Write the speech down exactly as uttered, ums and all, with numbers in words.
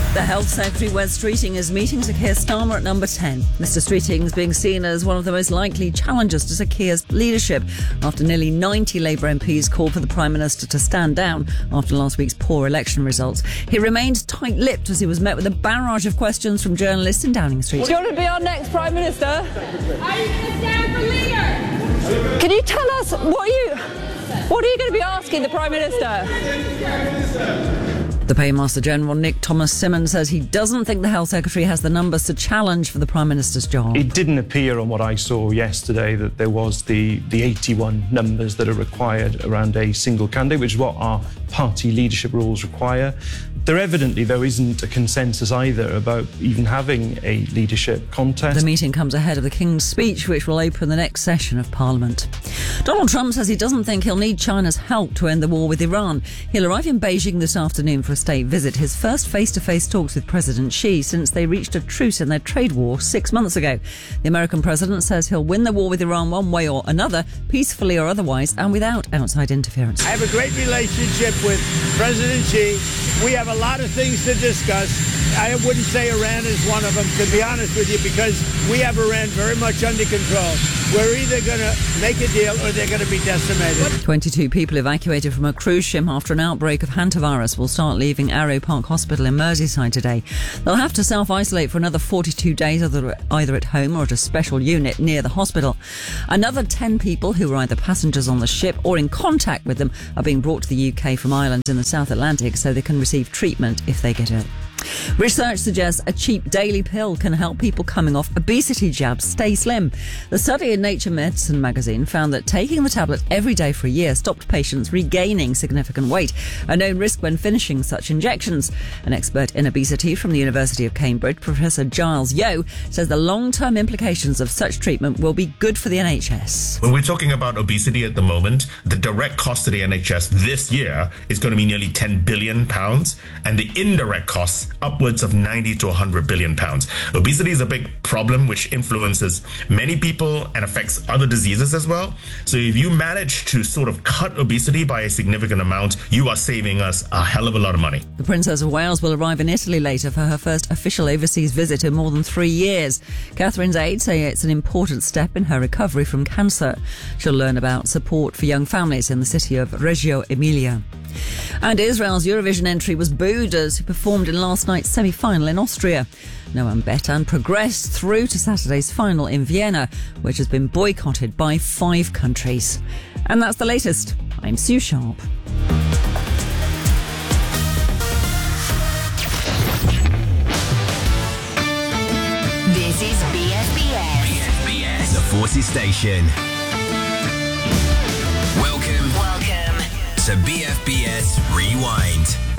The Health Secretary, Wes Streeting, is meeting Sir Keir Starmer at number ten. Mister Streeting is being seen as one of the most likely challengers to Sir Keir's leadership after nearly ninety Labour M Ps called for the Prime Minister to stand down after last week's poor election results. He remained tight-lipped as he was met with a barrage of questions from journalists in Downing Street. Do you want to be our next Prime Minister? Are you going to stand for leader? Can you tell us what you, what are you going to be asking the Prime Minister? The Paymaster General Nick Thomas Simmons says he doesn't think the Health Secretary has the numbers to challenge for the Prime Minister's job. It didn't appear on what I saw yesterday that there was the, the eighty-one numbers that are required around a single candidate, which is what our party leadership rules require. There evidently, though, isn't a consensus either about even having a leadership contest. The meeting comes ahead of the King's speech, which will open the next session of Parliament. Donald Trump says he doesn't think he'll need China's help to end the war with Iran. He'll arrive in Beijing this afternoon for a state visit, his first face-to-face talks with President Xi since they reached a truce in their trade war six months ago. The American president says he'll win the war with Iran one way or another, peacefully or otherwise, and without outside interference. I have a great relationship with President Xi. We have a lot of things to discuss. I wouldn't say Iran is one of them, to be honest with you, because we have Iran very much under control. We're either going to make a deal or they're going to be decimated. twenty-two people evacuated from a cruise ship after an outbreak of hantavirus will start leaving Arrow Park Hospital in Merseyside today. They'll have to self-isolate for another forty-two days, either at home or at a special unit near the hospital. Another ten people who were either passengers on the ship or in contact with them are being brought to the U K from islands in the South Atlantic so they can receive treatment if they get ill. Research suggests a cheap daily pill can help people coming off obesity jabs stay slim. The study in Nature Medicine magazine found that taking the tablet every day for a year stopped patients regaining significant weight, a known risk when finishing such injections. An expert in obesity from the University of Cambridge, Professor Giles Yeo, says the long-term implications of such treatment will be good for the N H S. When we're talking about obesity at the moment, the direct cost to the N H S this year is going to be nearly ten billion pounds, and the indirect costs upwards of ninety to one hundred billion pounds. Obesity is a big problem which influences many people and affects other diseases as well. So if you manage to sort of cut obesity by a significant amount, you are saving us a hell of a lot of money. The Princess of Wales will arrive in Italy later for her first official overseas visit in more than three years. Catherine's aides say it's an important step in her recovery from cancer. She'll learn about support for young families in the city of Reggio Emilia. And Israel's Eurovision entry was booed as he performed in last night's semi-final in Austria. Noam Betan progressed through to Saturday's final in Vienna, which has been boycotted by five countries. And that's the latest. I'm Sue Sharp. This is B F B S. B F B S, the Forces Station. Welcome. Welcome to B F B S Rewind.